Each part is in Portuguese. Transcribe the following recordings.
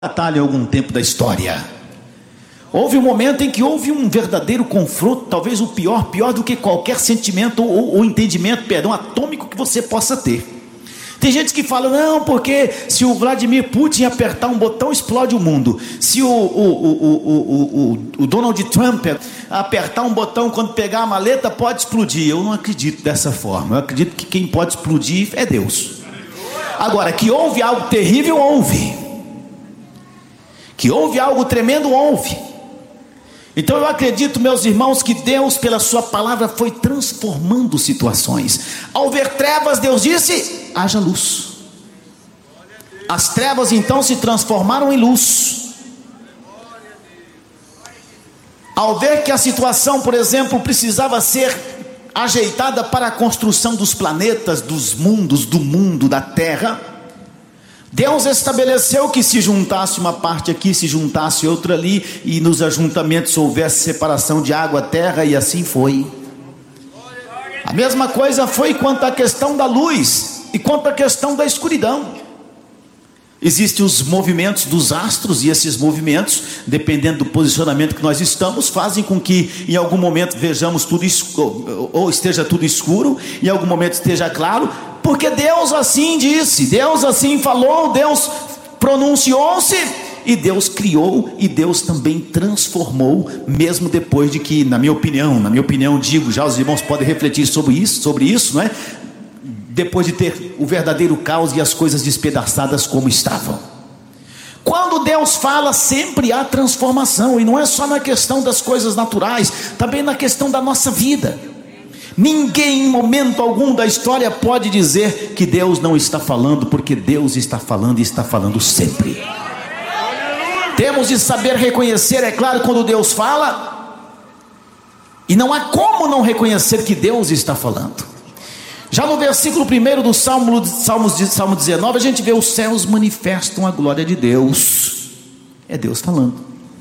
batalha em algum tempo da história. Houve um momento em que houve um verdadeiro confronto, talvez o pior do que qualquer sentimento ou entendimento, atômico que você possa ter. Tem gente que fala, não, porque se o Vladimir Putin apertar um botão, explode o mundo. Se o Donald Trump apertar um botão, quando pegar a maleta, pode explodir. Eu não acredito dessa forma. Eu acredito que quem pode explodir é Deus. Agora, que houve algo terrível, houve. Que houve algo tremendo, houve. Então eu acredito, meus irmãos, que Deus, pela sua palavra, foi transformando situações. Ao ver trevas, Deus disse, haja luz. As trevas então se transformaram em luz. Ao ver que a situação, por exemplo, precisava ser ajeitada para a construção dos planetas, dos mundos, do mundo, da terra, Deus estabeleceu que se juntasse uma parte aqui, se juntasse outra ali, e nos ajuntamentos houvesse separação de água, terra, e assim foi. A mesma coisa foi quanto à questão da luz e quanto à questão da escuridão. Existem os movimentos dos astros, e esses movimentos, dependendo do posicionamento que nós estamos, fazem com que em algum momento vejamos tudo escuro, ou esteja tudo escuro, em algum momento esteja claro, porque Deus assim disse, Deus assim falou, Deus pronunciou-se, e Deus criou, e Deus também transformou, mesmo depois de que, na minha opinião, digo, já os irmãos podem refletir sobre isso, não é? Depois de ter o verdadeiro caos e as coisas despedaçadas como estavam. Quando Deus fala, sempre há transformação, e não é só na questão das coisas naturais, também na questão da nossa vida. Ninguém em momento algum da história pode dizer que Deus não está falando, porque Deus está falando e está falando sempre. Temos de saber reconhecer, é claro, quando Deus fala, e não há como não reconhecer que Deus está falando. Já no versículo 1 do Salmo 19, a gente vê: os céus manifestam a glória de Deus. É Deus falando.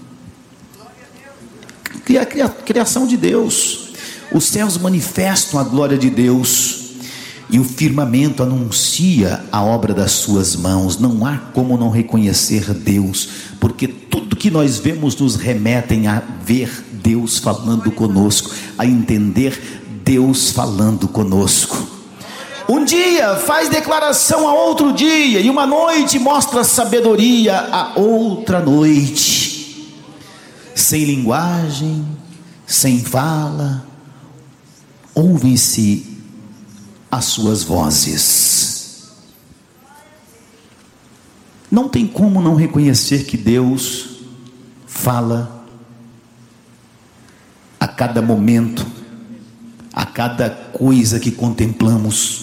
Criação de Deus. Os céus manifestam a glória de Deus, e o firmamento anuncia a obra das suas mãos. Não há como não reconhecer Deus, porque tudo que nós vemos nos remetem a ver Deus falando conosco, a entender Deus falando conosco. Um dia faz declaração a outro dia, e uma noite mostra sabedoria a outra noite. Sem linguagem, sem fala, ouvem-se as suas vozes. Não tem como não reconhecer que Deus fala a cada momento, a cada coisa que contemplamos.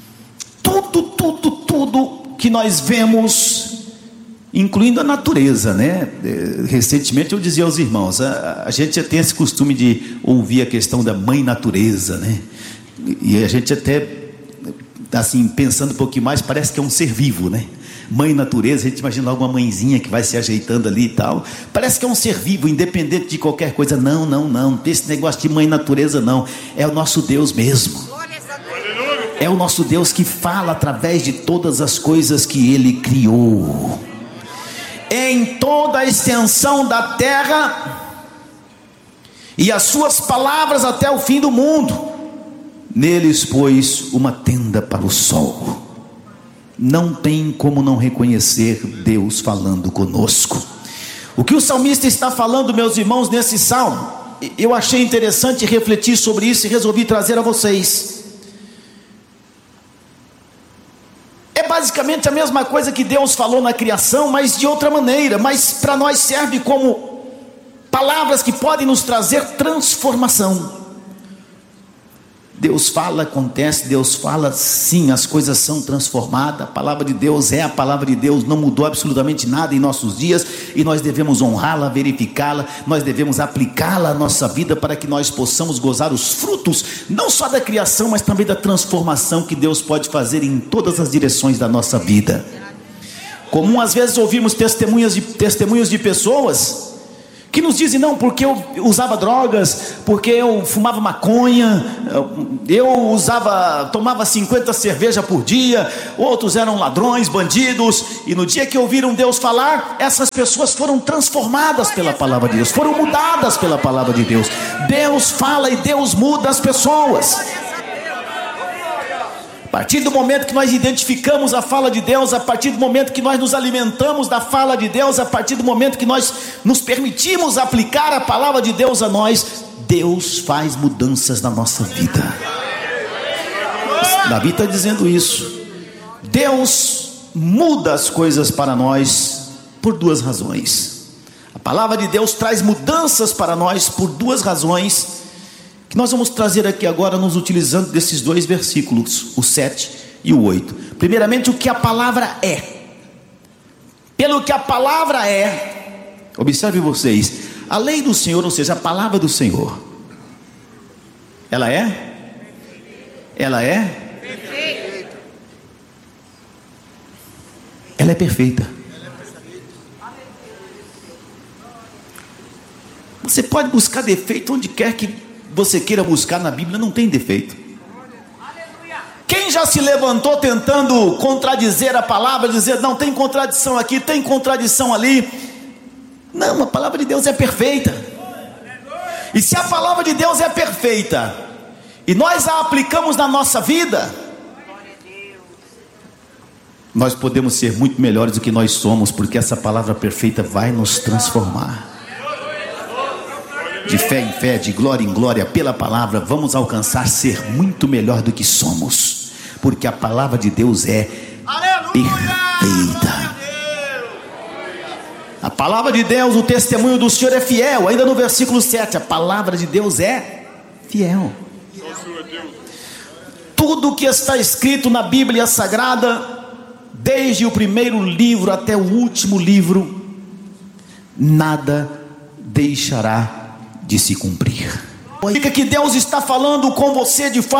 Tudo que nós vemos, incluindo a natureza, né? Recentemente eu dizia aos irmãos, a gente já tem esse costume de ouvir a questão da mãe natureza, né? E a gente até, assim, pensando um pouquinho mais, parece que é um ser vivo, né? Mãe natureza, a gente imagina logo uma mãezinha que vai se ajeitando ali e tal. Parece que é um ser vivo, independente de qualquer coisa. Não tem esse negócio de mãe natureza, não. É o nosso Deus mesmo. É o nosso Deus que fala através de todas as coisas que Ele criou. Em toda a extensão da terra, e as suas palavras até o fim do mundo. Neles pôs uma tenda para o sol. Não tem como não reconhecer Deus falando conosco. O que o salmista está falando, meus irmãos, nesse salmo, eu achei interessante refletir sobre isso e resolvi trazer a vocês. É basicamente a mesma coisa que Deus falou na criação, mas de outra maneira. Mas para nós serve como palavras que podem nos trazer transformação. Deus fala, acontece, Deus fala, sim, as coisas são transformadas. A palavra de Deus é a palavra de Deus, não mudou absolutamente nada em nossos dias, e nós devemos honrá-la, verificá-la, nós devemos aplicá-la à nossa vida, para que nós possamos gozar os frutos, não só da criação, mas também da transformação que Deus pode fazer em todas as direções da nossa vida. Comum às vezes ouvimos testemunhos de pessoas que nos dizem, não, porque eu usava drogas, porque eu fumava maconha, eu tomava 50 cervejas por dia, outros eram ladrões, bandidos, e no dia que ouviram Deus falar, essas pessoas foram transformadas pela palavra de Deus, foram mudadas pela palavra de Deus. Deus fala e Deus muda as pessoas. A partir do momento que nós identificamos a fala de Deus, a partir do momento que nós nos alimentamos da fala de Deus, a partir do momento que nós nos permitimos aplicar a palavra de Deus a nós, Deus faz mudanças na nossa vida. Davi está dizendo isso. Deus muda as coisas para nós por duas razões. A palavra de Deus traz mudanças para nós por duas razões, que nós vamos trazer aqui agora, nos utilizando desses dois versículos, o 7 e o 8. Primeiramente, o que a palavra é. Pelo que a palavra é, observe vocês, a lei do Senhor, ou seja, a palavra do Senhor, ela é? Ela é? Ela é perfeita. Você pode buscar defeito onde quer que você queira buscar na Bíblia, não tem defeito. Quem já se levantou tentando contradizer a palavra, dizer, não, tem contradição aqui, tem contradição ali? Não, a palavra de Deus é perfeita. E se a palavra de Deus é perfeita, e nós a aplicamos na nossa vida, nós podemos ser muito melhores do que nós somos, porque essa palavra perfeita vai nos transformar. De fé em fé, de glória em glória, pela palavra, vamos alcançar ser muito melhor do que somos, porque a palavra de Deus é perfeita. A palavra de Deus, o testemunho do Senhor é fiel. Ainda no versículo 7, a palavra de Deus é fiel. Tudo que está escrito na Bíblia Sagrada, desde o primeiro livro até o último livro, nada deixará de se cumprir. Significa que Deus está falando com você de forma